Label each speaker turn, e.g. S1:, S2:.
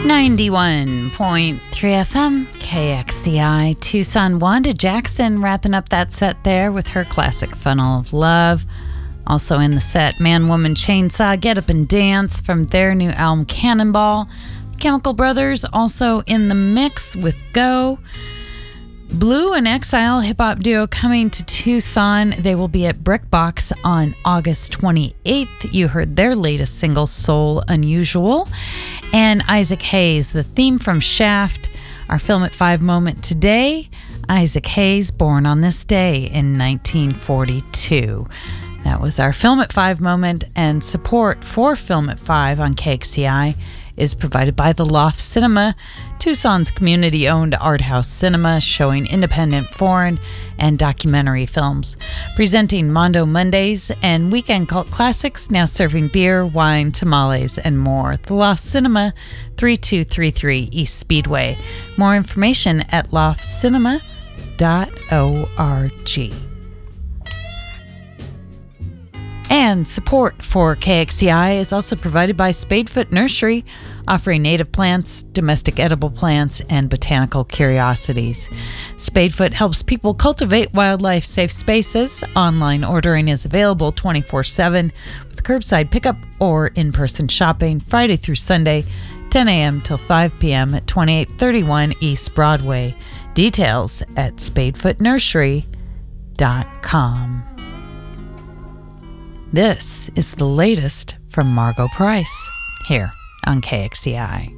S1: 91.3 FM, KXCI, Tucson. Wanda Jackson wrapping up that set there with her classic Funnel of Love. Also in the set, Man, Woman, Chainsaw, Get Up and Dance from their new album, Cannonball. Chemical Brothers also in the mix with Go. Blue and Exile hip-hop duo coming to Tucson. They will be at BrickBox on August 28th. You heard their latest single, Soul Unusual. And Isaac Hayes, the theme from Shaft, our Film at 5 moment today. Isaac Hayes, born on this day in 1942. That was our Film at 5 moment, and support for Film at 5 on KXCI is provided by the Loft Cinema, Tucson's community-owned art house cinema showing independent foreign and documentary films. Presenting Mondo Mondays and Weekend Cult Classics, now serving beer, wine, tamales, and more. The Loft Cinema, 3233 East Speedway. More information at loftcinema.org. And support for KXCI is also provided by Spadefoot Nursery, offering native plants, domestic edible plants, and botanical curiosities. Spadefoot helps people cultivate wildlife-safe spaces. Online ordering is available 24/7 with curbside pickup or in-person shopping Friday through Sunday, 10 a.m. till 5 p.m. at 2831 East Broadway. Details at spadefootnursery.com. This is the latest from Margo Price here on KXCI.